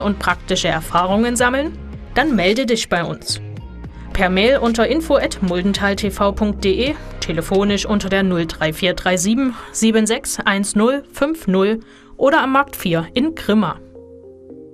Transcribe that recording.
und praktische Erfahrungen sammeln? Dann melde dich bei uns. Per Mail unter info@muldentaltv.de, telefonisch unter der 03437 761050 oder am Markt 4 in Grimma.